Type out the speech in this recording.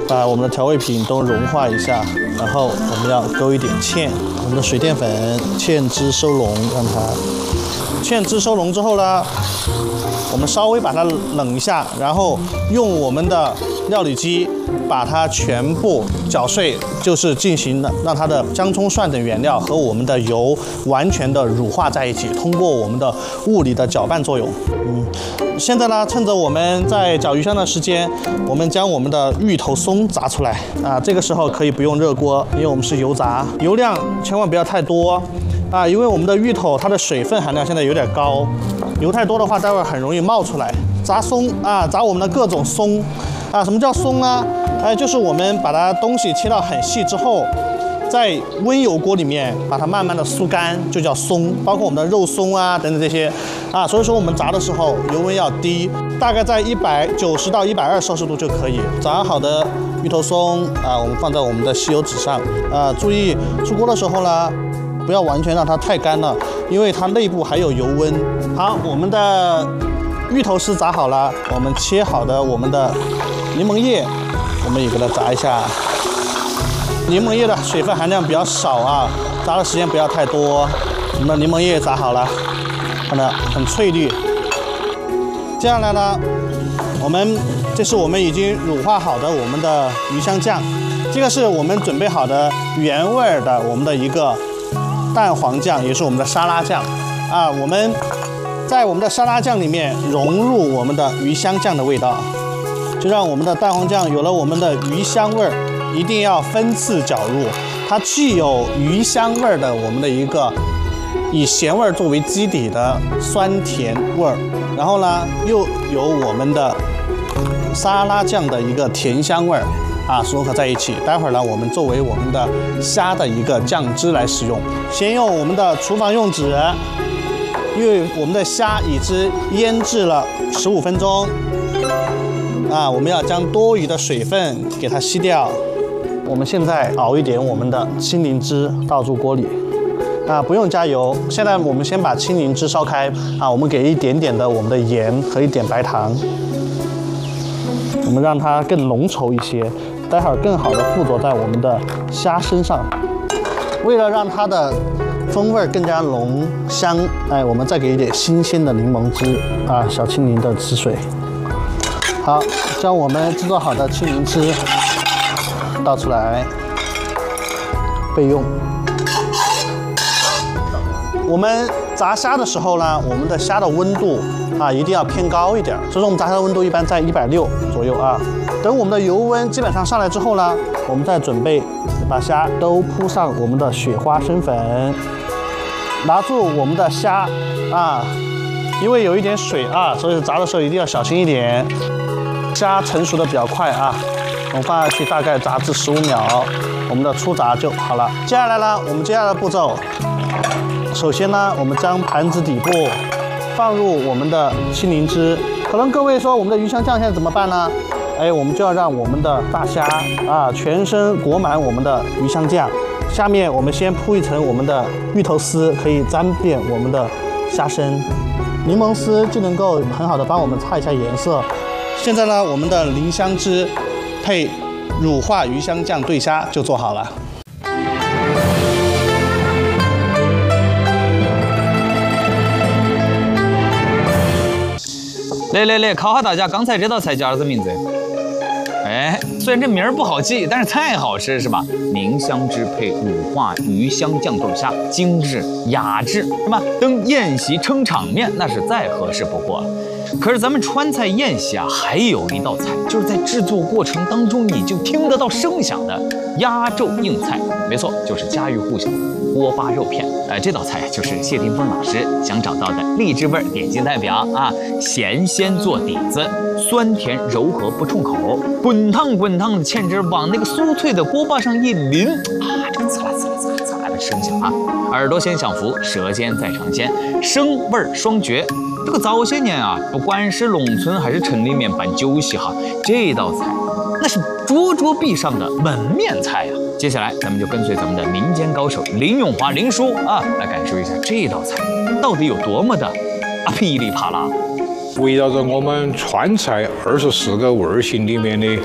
把我们的调味品都融化一下，然后我们要勾一点芡，我们的水淀粉，芡汁收拢，让它芡汁收拢之后呢，我们稍微把它冷一下，然后用我们的料理机把它全部搅碎，就是进行让它的姜、葱、蒜等原料和我们的油完全的乳化在一起，通过我们的物理的搅拌作用。现在呢，趁着我们在搅鱼香的时间，我们将我们的芋头松炸出来啊。这个时候可以不用热锅，因为我们是油炸，油量千万不要太多啊，因为我们的芋头它的水分含量现在有点高，油太多的话，待会儿很容易冒出来。炸松啊，炸我们的各种松啊。什么叫松呢？就是我们把它东西切到很细之后，在温油锅里面把它慢慢的酥干，就叫松。包括我们的肉松啊等等这些啊，所以说我们炸的时候油温要低，大概在190到120摄氏度就可以。炸好的芋头松啊，我们放在我们的吸油纸上啊，注意出锅的时候呢，不要完全让它太干了，因为它内部还有油温。好，我们的芋头丝炸好了，我们切好的我们的柠檬叶，我们也给它炸一下。柠檬叶的水分含量比较少啊，炸的时间不要太多。我们的柠檬叶炸好了，看到很翠绿。接下来呢，这是我们已经乳化好的我们的鱼香酱，这个是我们准备好的原味的我们的一个蛋黄酱，也是我们的沙拉酱啊。我们在我们的沙拉酱里面融入我们的鱼香酱的味道，就让我们的蛋黄酱有了我们的鱼香味儿。一定要分次搅入，它既有鱼香味儿的我们的一个以咸味儿作为基底的酸甜味儿，然后呢又有我们的沙拉酱的一个甜香味儿啊，融合在一起。待会儿呢，我们作为我们的虾的一个酱汁来使用。先用我们的厨房用纸，因为我们的虾已经腌制了15分钟啊，我们要将多余的水分给它吸掉。我们现在熬一点我们的青柠汁倒入锅里啊，不用加油。现在我们先把青柠汁烧开啊，我们给一点点的我们的盐和一点白糖，我们让它更浓稠一些，待会儿更好的附着在我们的虾身上。为了让它的风味更加浓香，我们再给一点新鲜的柠檬汁啊，小青柠的汁水。好，将我们制作好的青柠汁倒出来备用。我们炸虾的时候呢，我们的虾的温度啊一定要偏高一点，所以说我们炸虾的温度一般在160左右啊。等我们的油温基本上上来之后呢，我们再准备把虾都铺上我们的雪花生粉，拿住我们的虾啊，因为有一点水啊，所以炸的时候一定要小心一点。虾成熟的比较快啊，我们放下去大概炸至15秒，我们的初炸就好了。接下来呢，我们接下来的步骤，首先呢，我们将盘子底部放入我们的青柠汁。可能各位说我们的鱼香酱现在怎么办呢？我们就要让我们的大虾啊全身裹满我们的鱼香酱，下面我们先铺一层我们的芋头丝，可以沾遍我们的虾身。柠檬丝就能够很好的帮我们擦一下颜色。现在呢，我们的淋香汁配乳化鱼香酱对虾就做好了。 来，考考大家，刚才这道菜叫啥子名字？虽然这名儿不好记，但是菜好吃是吧？凝香汁配乳化鱼香酱对虾，精致雅致是吧？等宴席撑场面，那是再合适不过了。可是咱们川菜宴席啊，还有一道菜，就是在制作过程当中你就听得到声响的压轴硬菜，没错，就是家喻户晓锅巴肉片。这道菜就是谢霆锋老师想找到的荔枝味点心代表啊，咸鲜做底子，酸甜柔和不重口，滚烫的芡汁往那个酥脆的锅巴上一淋啊，这个刺啦的声响啊，耳朵先享福，舌尖再尝鲜，声味双绝。这个早些年啊，不管是农村还是城里面办酒席哈，这道菜那是桌桌必上的门面菜呀。接下来咱们就跟随咱们的民间高手林永华林叔啊，来感受一下这道菜到底有多么的噼里啪啦。 围绕着我们川菜24个味型里面的